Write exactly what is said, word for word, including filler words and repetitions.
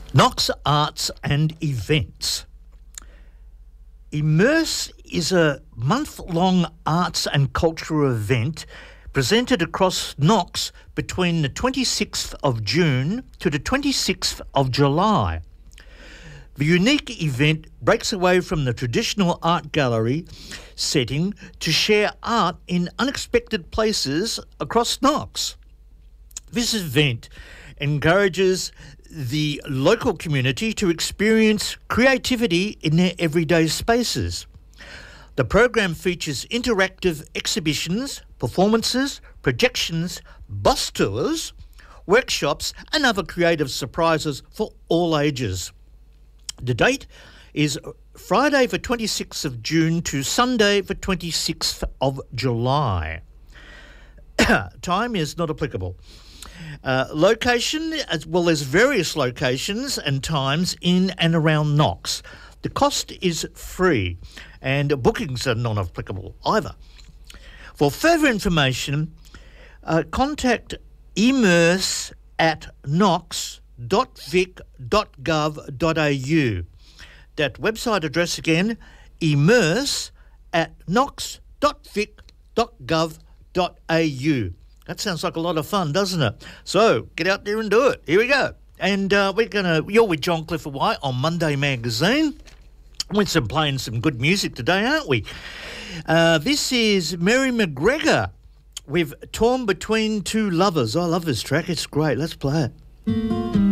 Knox Arts and Events. Immerse is a month-long arts and culture event presented across Knox between the twenty-sixth of June to the twenty-sixth of July. The unique event breaks away from the traditional art gallery setting to share art in unexpected places across Knox. This event encourages the local community to experience creativity in their everyday spaces. The program features interactive exhibitions, performances, projections, bus tours, workshops and other creative surprises for all ages. The date is Friday the twenty-sixth of June to Sunday the twenty-sixth of July. Time is not applicable. Uh, location, as well as various locations and times in and around Knox. The cost is free and bookings are non-applicable either. For further information, uh, contact immerse at knox dot vic dot gov dot a u. That website address again, immerse at knox dot vic dot gov dot a u. That sounds like a lot of fun, doesn't it? So get out there and do it. Here we go. And uh, we're gonna. You're with John Clifford White on Monday Magazine. We're some playing some good music today, aren't we? Uh, this is Mary McGregor with "Torn Between Two Lovers." I love this track. It's great. Let's play it.